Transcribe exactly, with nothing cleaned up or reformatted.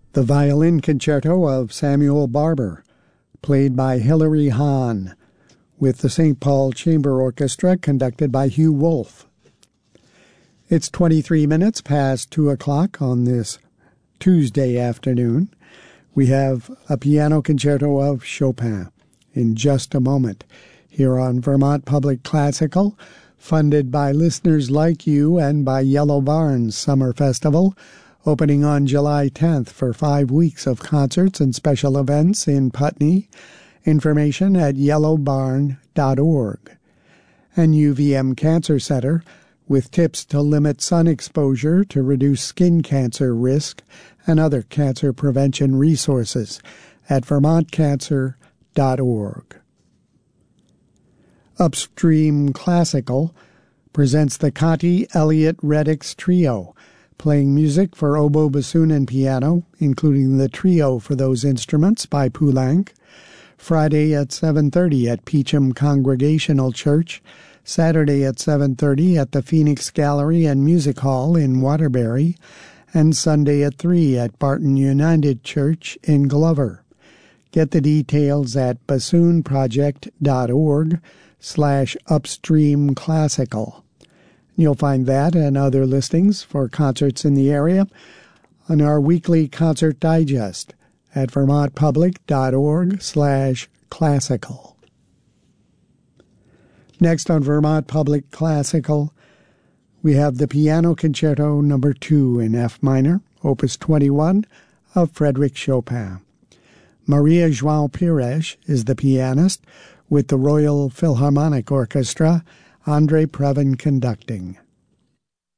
The Violin Concerto of Samuel Barber, played by Hilary Hahn, with the Saint Paul Chamber Orchestra conducted by Hugh Wolf. It's twenty-three minutes past two o'clock on this Tuesday afternoon. We have a piano concerto of Chopin in just a moment here on Vermont Public Classical, funded by listeners like you and by Yellow Barn Summer Festival, opening on July tenth for five weeks of concerts and special events in Putney. Information at yellow barn dot org. And U V M Cancer Center, with tips to limit sun exposure to reduce skin cancer risk and other cancer prevention resources at vermont cancer dot org. Upstream Classical presents the Conti Elliott Reddix Trio, playing music for oboe, bassoon, and piano, including the trio for those instruments by Poulenc, Friday at seven thirty at Peacham Congregational Church, Saturday at seven thirty at the Phoenix Gallery and Music Hall in Waterbury, and Sunday at three at Barton United Church in Glover. Get the details at bassoonproject.org slash upstream classical. You'll find that and other listings for concerts in the area on our weekly concert digest at vermontpublic.org slash classical. Next on Vermont Public Classical, we have the Piano Concerto number two in F minor, opus twenty-one, of Frédéric Chopin. Maria João Pires is the pianist, with the Royal Philharmonic Orchestra, André Previn conducting.